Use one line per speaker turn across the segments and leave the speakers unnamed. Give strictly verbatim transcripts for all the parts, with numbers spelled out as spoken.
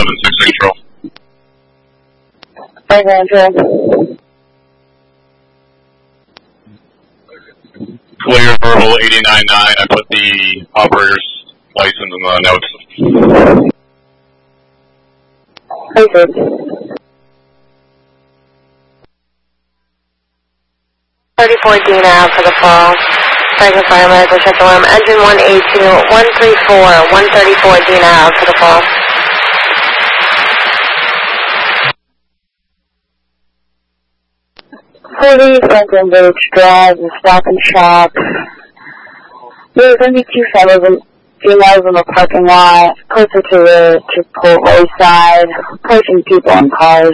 seven six control.
Five control.
Clear verbal eighty-nine nine. I put the operator's license in the notes.
Perfect. thirty-four D now for the fall. Franklin Fire Medical Check Alarm. Engine one eighty-two, one thirty-four, one thirty-four D now for the fall. forty Franklin Village Drive, the Stop and Shop. There's going to be two females females in the parking lot, closer to the Chipotle side, pushing people in cars.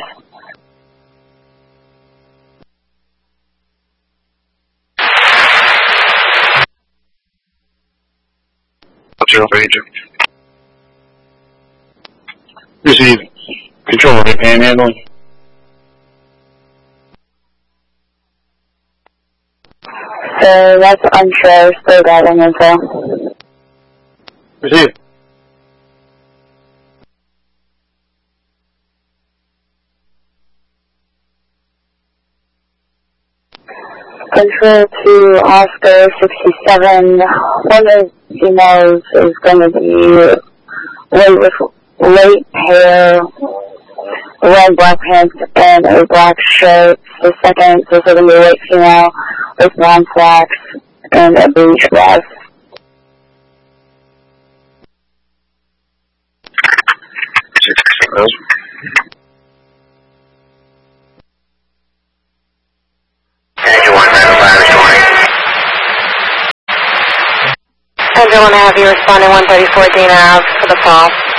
Zero for agent.
Receive. Control, right panhandling.
So that's unsure, still gathering info.
Receive.
Control to Oscar sixty-seven. One of the females is going to be white with light hair, red black pants, and a black shirt. The second is going to be a white female with blonde slacks and a beige blouse.
Engine one, five twenty.
Engine one, have you responding one thirty-four D now for the fall.